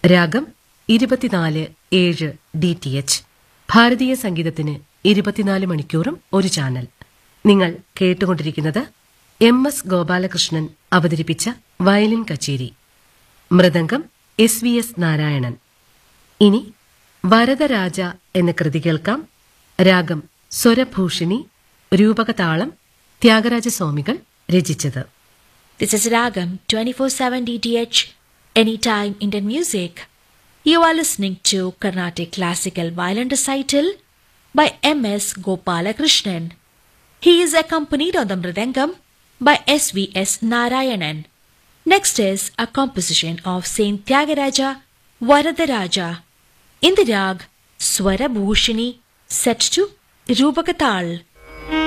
രാഗം 24/7 DTH. ഭാരതീയ സംഗീതത്തിന് 24 മണിക്കൂറും ഒരു ചാനൽ. നിങ്ങൾ കേട്ടുകൊണ്ടിരിക്കുന്നത് MS ഗോപാലകൃഷ്ണൻ അവതരിപ്പിച്ച വയലിൻ കച്ചേരി. മൃദംഗം SVS നാരായണൻ. ഇനി വരദരാജ എന്ന കൃതി കേൾക്കാം. രാഗം സ്വരഭൂഷിണി, രൂപകതാളം ത്യാഗരാജസ്വാമികൾ രചിച്ചത്. This is Ragam 24/7 DTH, anytime Indian music. You are listening to Carnatic Classical Violin Recital by MS Gopalakrishnan. He is accompanied on the Mridangam by SVS Narayanan. Next is a composition of Saint Tyagaraja Varadaraja in the rag Swarabhushini, set to Rupakatal.